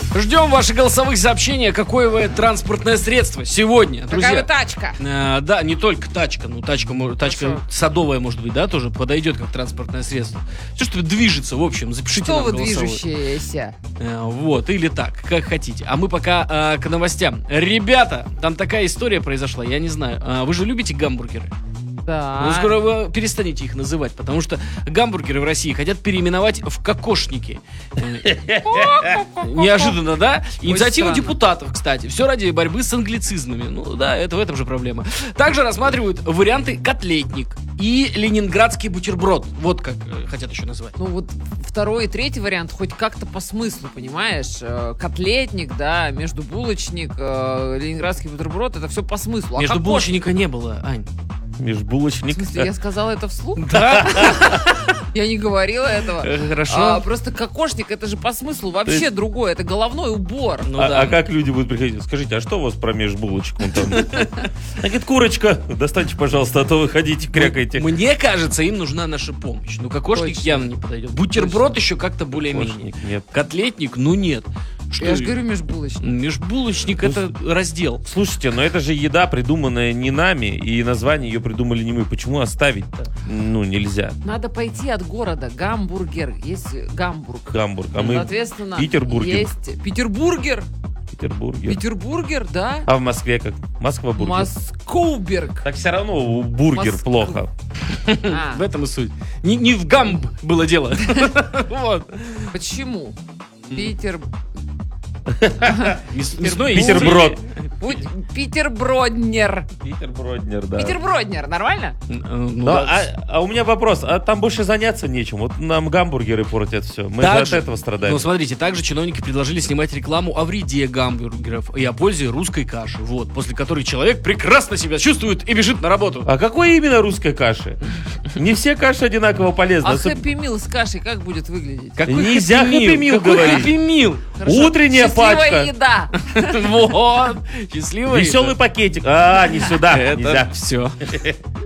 Ждем ваши голосовых сообщений, какое вы транспортное средство сегодня, друзья. Какая вы тачка? Да, не только тачка, тачка садовая, может быть, да, тоже подойдет как транспортное средство. Все, что движется, в общем, запишите Что нам вы голосовое. движущиеся? Вот, или так, как хотите. А мы пока к новостям. Ребята, там такая история произошла, я не знаю. Вы же любите гамбургеры? Да. Ну, скоро вы перестанете их называть, потому что гамбургеры в России хотят переименовать в кокошники. Неожиданно, да? Инициатива депутатов, кстати. Все ради борьбы с англицизмами. Ну да, это в этом же проблема. Также рассматривают варианты котлетник и ленинградский бутерброд. Вот как хотят еще называть. Ну вот второй и третий вариант хоть как-то по смыслу, понимаешь? Котлетник, да, междубулочник, ленинградский бутерброд, это все по смыслу. Междубулочника не было, Ань. Межбулочник. В смысле, я сказала это вслух? Да. Я не говорила этого. Хорошо. Просто кокошник, это же по смыслу вообще другое. Это головной убор. А как люди будут приходить? Скажите, а что у вас про межбулочку? Она говорит, курочка, достаньте, пожалуйста, а то вы ходите, крякаете. Мне кажется, им нужна наша помощь. Ну, кокошник Точно. явно не подойдет. Бутерброд еще как-то более-менее. Нет. Котлетник, ну нет. Что Я же говорю межбулочник. Межбулочник это раздел. Слушайте, но это же еда, придуманная не нами, и название ее придумали не мы. Почему оставить-то? Ну, нельзя. Надо пойти от города. Гамбургер. Есть Гамбург. Гамбург. А мы Соответственно, Петербургер. есть Петербургер. Петербургер. Петербургер, да. А в Москве как? Москва-бургер. Москоуберг. Так все равно бургер Москва. плохо. В этом и суть. Не в гамб было дело. Вот. Почему? Питер... Мясной Питерброд. Питерброднер. Питерброднер, да. Питерброднер, нормально? Ну Да, да. а у меня вопрос, а там больше заняться нечем? Вот нам гамбургеры портят все. Мы же от этого страдаем. Ну, смотрите, также чиновники предложили снимать рекламу о вреде гамбургеров и о пользе русской каши. Вот, после которой человек прекрасно себя чувствует и бежит на работу. А какой именно русской каши? Не все каши одинаково полезны. А хэппи мил с кашей как будет выглядеть? Какой Нельзя хэппи Happy Meal Какой говорить. хэппи мил? Утренняя Счастливая пачка. еда. Вот. Счастливая. Веселый пакетик. А, не сюда. Это Нельзя. все.